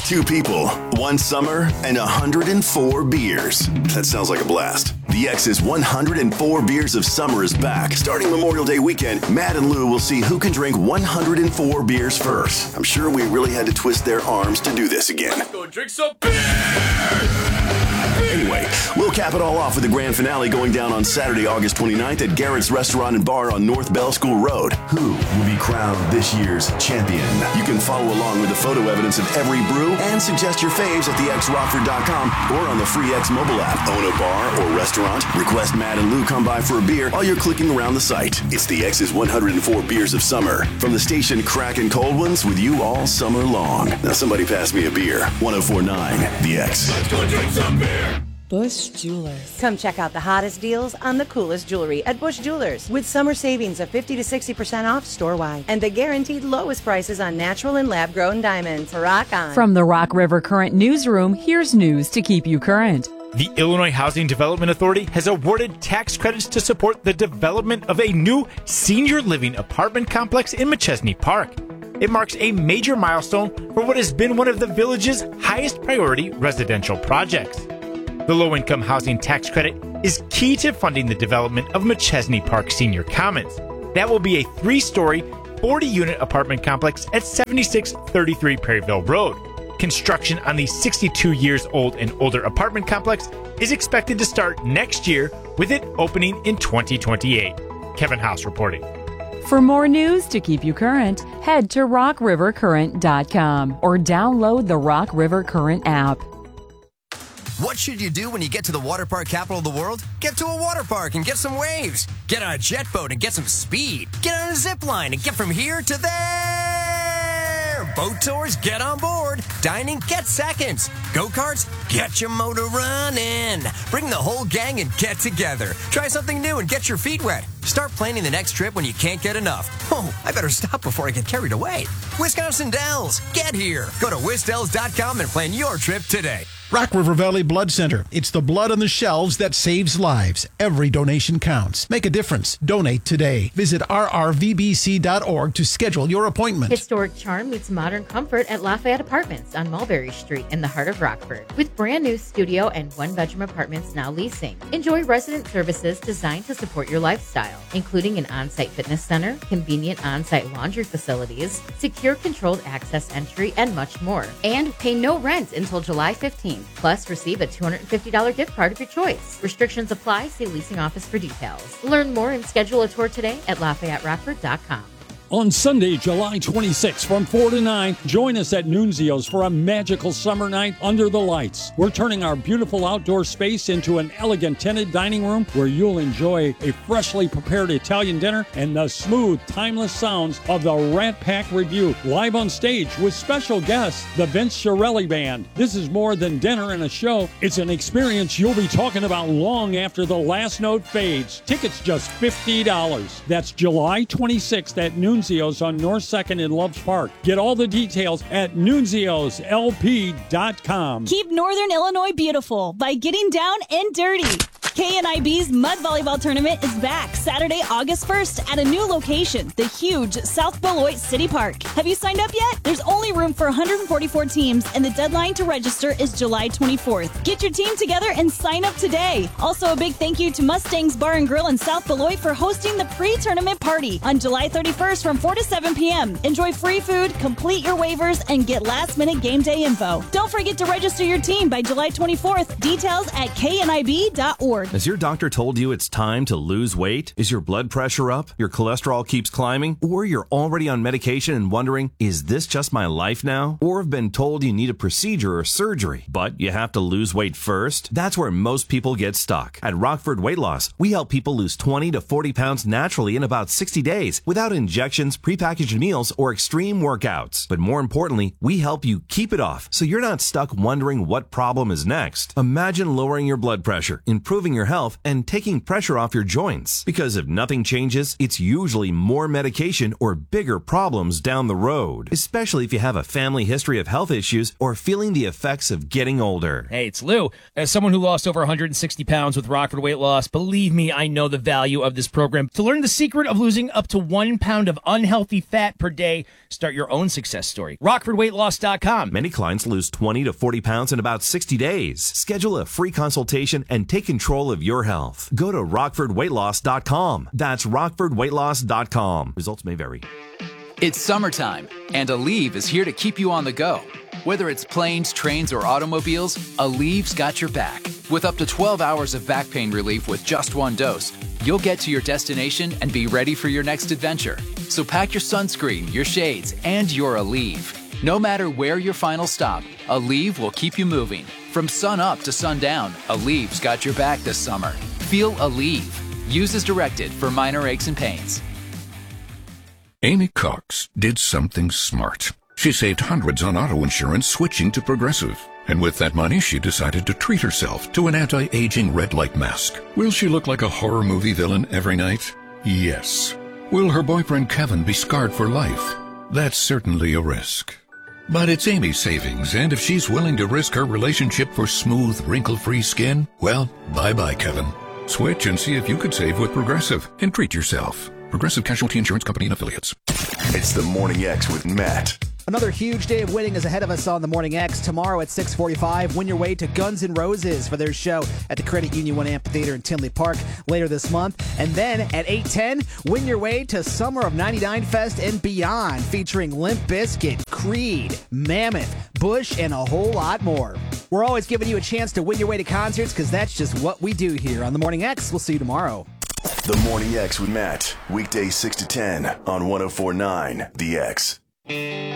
2 people, 1 summer, and 104 beers. That sounds like a blast. The X's 104 Beers of Summer is back. Starting Memorial Day weekend, Matt and Lou will see who can drink 104 beers first. I'm sure we really had to twist their arms to do this again. Let's go drink some beer! Anyway, we'll cap it all off with the grand finale going down on Saturday, August 29th at Garrett's Restaurant and Bar on North Bell School Road. Who will be crowned this year's champion? You can follow along with the photo evidence of every brew and suggest your faves at thexrockford.com or on the free X mobile app. Own a bar or restaurant? Request Matt and Lou come by for a beer while you're clicking around the site. It's the X's 104 Beers of Summer. From the station cracking cold ones with you all summer long. Now somebody pass me a beer. 104.9 The X. Let's go drink some beer! Bush Jewelers. Come check out the hottest deals on the coolest jewelry at Bush Jewelers with summer savings of 50 to 60% off store-wide and the guaranteed lowest prices on natural and lab-grown diamonds. Rock on. From the Rock River Current Newsroom, here's news to keep you current. The Illinois Housing Development Authority has awarded tax credits to support the development of a new senior living apartment complex in McChesney Park. It marks a major milestone for what has been one of the village's highest priority residential projects. The low-income housing tax credit is key to funding the development of McChesney Park Senior Commons. That will be a 3-story, 40-unit apartment complex at 7633 Perryville Road. Construction on the 62 years old and older apartment complex is expected to start next year, with it opening in 2028. Kevin House reporting. For more news to keep you current, head to rockrivercurrent.com or download the Rock River Current app. What should you do when you get to the water park capital of the world? Get to a water park and get some waves. Get on a jet boat and get some speed. Get on a zip line and get from here to there. Boat tours, get on board. Dining, get seconds. Go-karts, get your motor running. Bring the whole gang and get together. Try something new and get your feet wet. Start planning the next trip when you can't get enough. Oh, I better stop before I get carried away. Wisconsin Dells, get here. Go to wisdells.com and plan your trip today. Rock River Valley Blood Center. It's the blood on the shelves that saves lives. Every donation counts. Make a difference. Donate today. Visit rrvbc.org to schedule your appointment. Historic charm meets modern comfort at Lafayette Apartments on Mulberry Street in the heart of Rockford. With brand new studio and 1-bedroom apartments now leasing. Enjoy resident services designed to support your lifestyle, including an on-site fitness center, convenient on-site laundry facilities, secure controlled access entry, and much more. And pay no rent until July 15th. Plus, receive a $250 gift card of your choice. Restrictions apply. See leasing office for details. Learn more and schedule a tour today at LafayetteRockford.com. On Sunday, July 26th from 4 to 9, join us at Nunzio's for a magical summer night under the lights. We're turning our beautiful outdoor space into an elegant tinted dining room where you'll enjoy a freshly prepared Italian dinner and the smooth, timeless sounds of the Rat Pack Review. Live on stage with special guests, the Vince Shirelli Band. This is more than dinner and a show. It's an experience you'll be talking about long after the last note fades. Tickets just $50. That's July 26th at Nunzio's on North 2nd in Loves Park. Get all the details at nunzioslp.com. Keep Northern Illinois beautiful by getting down and dirty. KNIB's Mud Volleyball Tournament is back Saturday, August 1st at a new location, the huge South Beloit City Park. Have you signed up yet? There's only room for 144 teams, and the deadline to register is July 24th. Get your team together and sign up today. Also, a big thank you to Mustang's Bar and Grill in South Beloit for hosting the pre-tournament party on July 31st from 4 to 7 p.m. Enjoy free food, complete your waivers, and get last-minute game day info. Don't forget to register your team by July 24th. Details at knib.org. Has your doctor told you it's time to lose weight? Is your blood pressure up? Your cholesterol keeps climbing? Or you're already on medication and wondering, is this just my life now? Or have been told you need a procedure or surgery, but you have to lose weight first? That's where most people get stuck. At Rockford Weight Loss, we help people lose 20 to 40 pounds naturally in about 60 days without injections, prepackaged meals, or extreme workouts. But more importantly, we help you keep it off so you're not stuck wondering what problem is next. Imagine lowering your blood pressure, improving your your health and taking pressure off your joints. Because if nothing changes, it's usually more medication or bigger problems down the road, especially if you have a family history of health issues or feeling the effects of getting older. Hey, it's Lou. As someone who lost over 160 pounds with Rockford Weight Loss, believe me, I know the value of this program. To learn the secret of losing up to 1 pound of unhealthy fat per day, start your own success story. RockfordWeightLoss.com. Many clients lose 20 to 40 pounds in about 60 days. Schedule a free consultation and take control of your health. Go to RockfordWeightLoss.com. That's RockfordWeightLoss.com. Results may vary. It's summertime, and Aleve is here to keep you on the go. Whether it's planes, trains, or automobiles, Aleve's got your back. With up to 12 hours of back pain relief with just one dose, you'll get to your destination and be ready for your next adventure. So pack your sunscreen, your shades, and your Aleve. No matter where your final stop, Aleve will keep you moving. From sun up to sundown, Aleve's got your back this summer. Feel Aleve. Use as directed for minor aches and pains. Amy Cox did something smart. She saved hundreds on auto insurance switching to Progressive. And with that money, she decided to treat herself to an anti-aging red light mask. Will she look like a horror movie villain every night? Yes. Will her boyfriend Kevin be scarred for life? That's certainly a risk. But it's Amy's savings, and if she's willing to risk her relationship for smooth, wrinkle-free skin, well, bye-bye, Kevin. Switch and see if you could save with Progressive and treat yourself. Progressive Casualty Insurance Company and Affiliates. It's the Morning X with Matt. Another huge day of winning is ahead of us on the Morning X. Tomorrow at 6:45, win your way to Guns N' Roses for their show at the Credit Union 1 Amphitheater in Tinley Park later this month. And then at 8:10, win your way to Summer of 99 Fest and beyond, featuring Limp Bizkit, Creed, Mammoth, Bush, and a whole lot more. We're always giving you a chance to win your way to concerts because that's just what we do here on the Morning X. We'll see you tomorrow. The Morning X with Matt, weekdays 6 to 10 on 104.9 The X.